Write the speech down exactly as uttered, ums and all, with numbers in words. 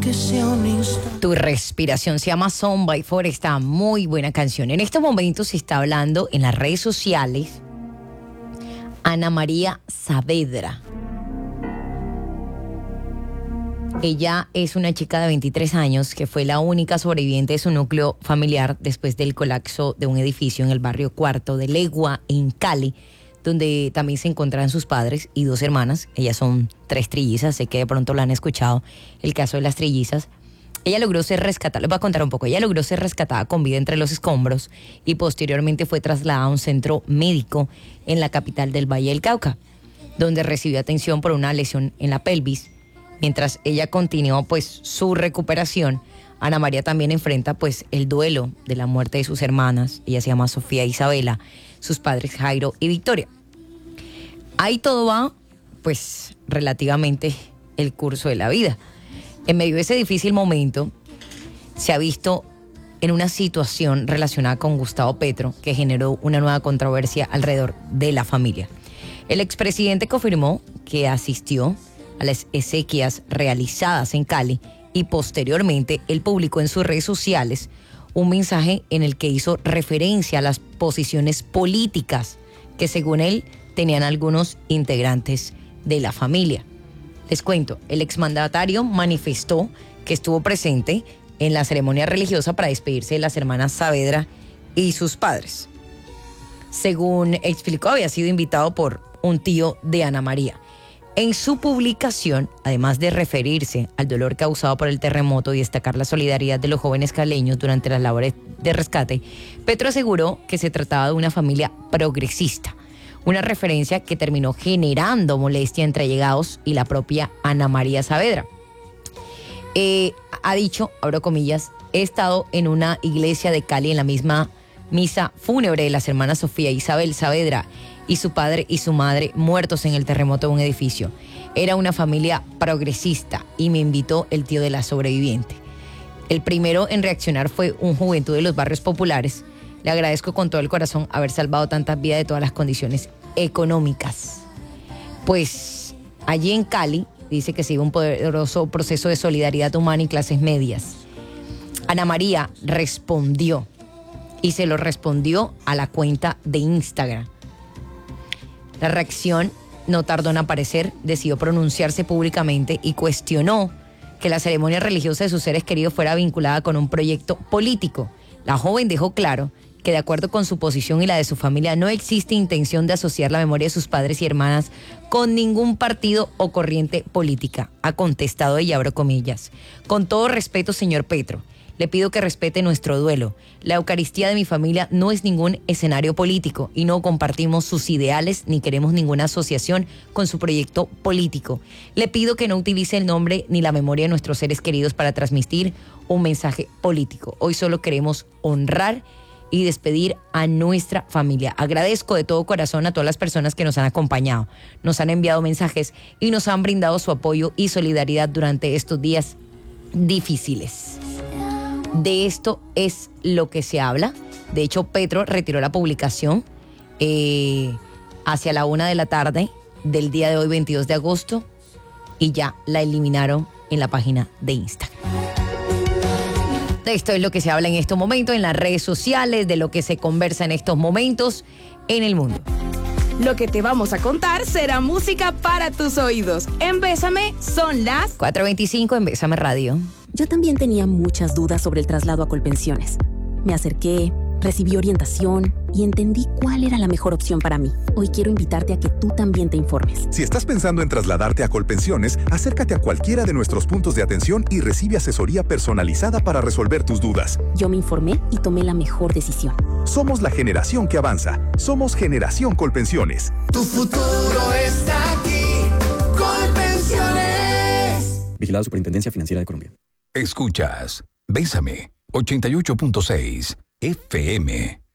que sea un instante. Tu respiración se llama Son by Four, esta muy buena canción. En estos momentos se está hablando en las redes sociales Ana María Saavedra. Ella es una chica de veintitrés años que fue la única sobreviviente de su núcleo familiar después del colapso de un edificio en el barrio Cuarto de Legua, en Cali, donde también se encontraban sus padres y dos hermanas. Ellas son tres trillizas, sé que de pronto lo han escuchado, el caso de las trillizas. Ella logró ser rescatada, les voy a contar un poco, ella logró ser rescatada con vida entre los escombros y posteriormente fue trasladada a un centro médico en la capital del Valle del Cauca, donde recibió atención por una lesión en la pelvis. Mientras ella continuó pues su recuperación, Ana María también enfrenta pues el duelo de la muerte de sus hermanas. Ella se llama Sofía Isabela, sus padres Jairo y Victoria. Ahí todo va pues relativamente el curso de la vida. En medio de ese difícil momento se ha visto en una situación relacionada con Gustavo Petro que generó una nueva controversia alrededor de la familia. El expresidente confirmó que asistió a las exequias realizadas en Cali y posteriormente él publicó en sus redes sociales un mensaje en el que hizo referencia a las posiciones políticas que según él tenían algunos integrantes de la familia. Les cuento, el exmandatario manifestó que estuvo presente en la ceremonia religiosa para despedirse de las hermanas Saavedra y sus padres. Según explicó, había sido invitado por un tío de Ana María. En su publicación, además de referirse al dolor causado por el terremoto y destacar la solidaridad de los jóvenes caleños durante las labores de rescate, Petro aseguró que se trataba de una familia progresista, una referencia que terminó generando molestia entre allegados y la propia Ana María Saavedra. Eh, ha dicho, abro comillas, he estado en una iglesia de Cali en la misma misa fúnebre de las hermanas Sofía e Isabel Saavedra y su padre y su madre muertos en el terremoto de un edificio. Era una familia progresista y me invitó el tío de la sobreviviente. El primero en reaccionar fue un Juventud de los Barrios Populares. Le agradezco con todo el corazón haber salvado tantas vidas de todas las condiciones económicas. Pues allí en Cali dice que se iba un poderoso proceso de solidaridad humana y clases medias. Ana María respondió y se lo respondió a la cuenta de Instagram. La reacción no tardó en aparecer, decidió pronunciarse públicamente y cuestionó que la ceremonia religiosa de sus seres queridos fuera vinculada con un proyecto político. La joven dejó claro que de acuerdo con su posición y la de su familia no existe intención de asociar la memoria de sus padres y hermanas con ningún partido o corriente política. Ha contestado ella, abro comillas. Con todo respeto, señor Petro, le pido que respete nuestro duelo. La Eucaristía de mi familia no es ningún escenario político y no compartimos sus ideales ni queremos ninguna asociación con su proyecto político. Le pido que no utilice el nombre ni la memoria de nuestros seres queridos para transmitir un mensaje político. Hoy solo queremos honrar y despedir a nuestra familia. Agradezco de todo corazón a todas las personas que nos han acompañado, nos han enviado mensajes y nos han brindado su apoyo y solidaridad durante estos días difíciles. De esto es lo que se habla. De hecho, Petro retiró la publicación eh, hacia la una de la tarde del día de hoy, veintidós de agosto, y ya la eliminaron en la página de Instagram. De esto es lo que se habla en estos momentos en las redes sociales, de lo que se conversa en estos momentos en el mundo. Lo que te vamos a contar será música para tus oídos. En Bésame son las cuatro veinticinco en Bésame Radio. Yo también tenía muchas dudas sobre el traslado a Colpensiones. Me acerqué, recibí orientación y entendí cuál era la mejor opción para mí. Hoy quiero invitarte a que tú también te informes. Si estás pensando en trasladarte a Colpensiones, acércate a cualquiera de nuestros puntos de atención y recibe asesoría personalizada para resolver tus dudas. Yo me informé y tomé la mejor decisión. Somos la generación que avanza. Somos Generación Colpensiones. Tu futuro está aquí. Colpensiones. Vigilado Superintendencia Financiera de Colombia. Escuchas Bésame ochenta y ocho punto seis F M.